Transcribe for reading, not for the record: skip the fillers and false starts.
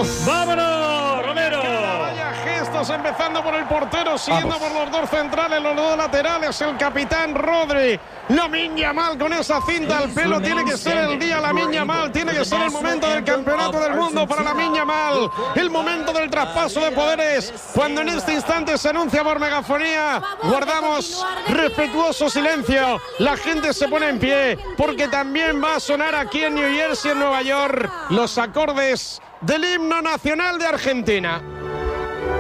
¡Vámonos, Romero! Vaya gestos, empezando por el portero, siguiendo por los dos centrales, los dos laterales, el capitán Rodri. Lamine Yamal con esa cinta al pelo. Tiene que ser el día Lamine Yamal, tiene que ser el momento del campeonato del mundo para Lamine Yamal, el momento del traspaso de poderes. Cuando en este instante se anuncia por megafonía, guardamos respetuoso silencio. La gente se pone en pie porque también va a sonar aquí en New Jersey, en Nueva York, los acordes del himno nacional de Argentina.